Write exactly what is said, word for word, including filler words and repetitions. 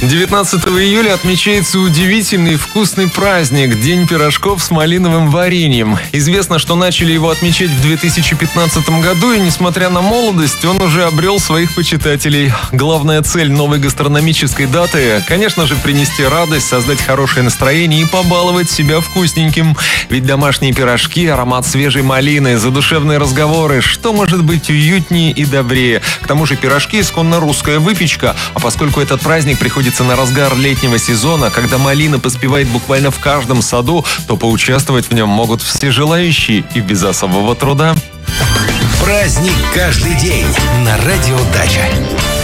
девятнадцатого июля отмечается удивительный и вкусный праздник – День пирожков с малиновым вареньем. Известно, что начали его отмечать в две тысячи пятнадцатом году, и несмотря на молодость, он уже обрел своих почитателей. Главная цель новой гастрономической даты – конечно же, принести радость, создать хорошее настроение и побаловать себя вкусненьким. Ведь домашние пирожки, аромат свежей малины, задушевные разговоры – что может быть уютнее и добрее? К тому же пирожки – исконно русская выпечка, а поскольку этот праздник приходится на разгар летнего сезона, когда малина поспевает буквально в каждом саду, то поучаствовать в нем могут все желающие и без особого труда. Праздник каждый день на Радио Дача.